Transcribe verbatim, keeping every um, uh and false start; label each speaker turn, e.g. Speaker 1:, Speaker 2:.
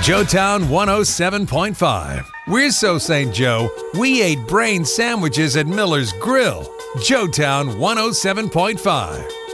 Speaker 1: Joetown one oh seven point five. We're so Saint Joe, we ate brain sandwiches at Miller's Grill. Joetown one oh seven point five.